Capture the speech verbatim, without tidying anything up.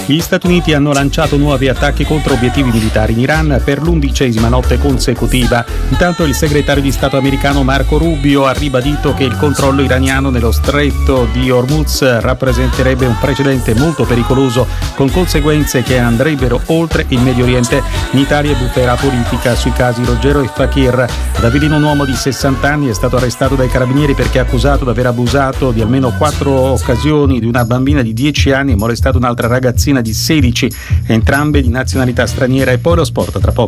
Gli Stati Uniti hanno lanciato nuovi attacchi contro obiettivi militari in Iran per l'undicesima notte consecutiva. Intanto il segretario di Stato americano Marco Rubio ha ribadito che il controllo iraniano nello stretto di Hormuz rappresenterebbe un precedente molto pericoloso, con conseguenze che andrebbero oltre il Medio Oriente. In Italia bufera politica sui casi Ruggero e Fakir. Da Avellino un uomo di sessanta anni è stato arrestato dai carabinieri perché è accusato di aver abusato di almeno quattro occasioni di una bambina di dieci anni e molestato un'altra ragazzina di sedici, entrambe di nazionalità straniera. E poi lo sport tra poco.